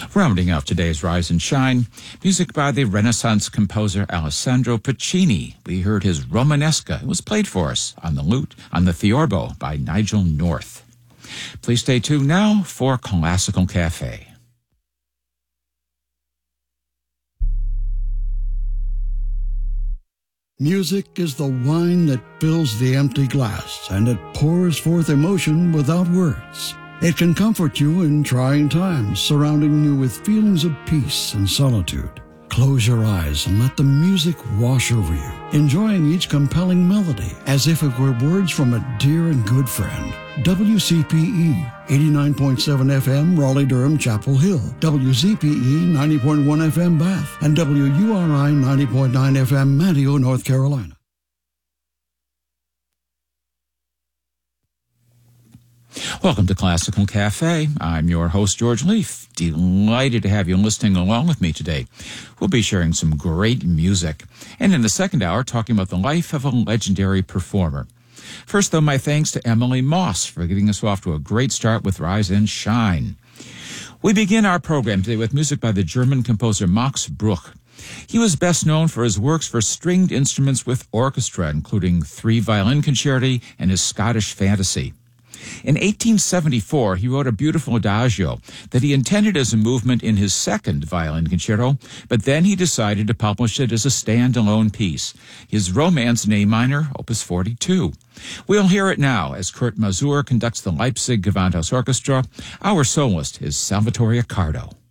Rounding out today's Rise and Shine, music by the Renaissance composer Alessandro Pacini. We heard his Romanesca. It was played for us on the lute on the Theorbo by Nigel North. Please stay tuned now for Classical Cafe. Music is the wine that fills the empty glass, and it pours forth emotion without words. It can comfort you in trying times, surrounding you with feelings of peace and solitude. Close your eyes and let the music wash over you, enjoying each compelling melody as if it were words from a dear and good friend. WCPE 89.7 FM Raleigh-Durham Chapel Hill, WZPE 90.1 FM Bath, and WURI 90.9 FM Manteo, North Carolina. Welcome to Classical Cafe. I'm your host, George Leaf. Delighted to have you listening along with me today. We'll be sharing some great music, and in the second hour, talking about the life of a legendary performer. First, though, my thanks to Emily Moss for getting us off to a great start with Rise and Shine. We begin our program today with music by the German composer Max Bruch. He was best known for his works for stringed instruments with orchestra, including 3 violin concerti and his Scottish Fantasy. In 1874, he wrote a beautiful adagio that he intended as a movement in his second violin concerto, but then he decided to publish it as a standalone piece, his Romance in A minor, Opus 42. We'll hear it now as Kurt Masur conducts the Leipzig Gewandhaus Orchestra. Our soloist is Salvatore Accardo.